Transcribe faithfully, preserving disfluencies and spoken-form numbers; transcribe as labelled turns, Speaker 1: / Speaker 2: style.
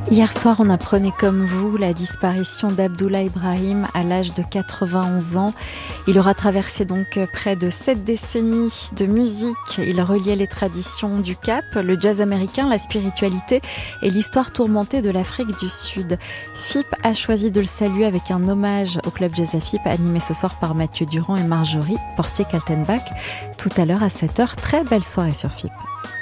Speaker 1: Hier soir, on apprenait comme vous la disparition d'Abdoulaye Ibrahim à l'âge de quatre-vingt-onze ans. Il aura traversé donc près de sept décennies de musique. Il reliait les traditions du Cap, le jazz américain, la spiritualité et l'histoire tourmentée de l'Afrique du Sud. F I P a choisi de le saluer avec un hommage au club jazz à F I P, animé ce soir par Mathieu Durand et Marjorie Portier-Kaltenbach. Tout à l'heure à sept heures, très belle soirée sur F I P.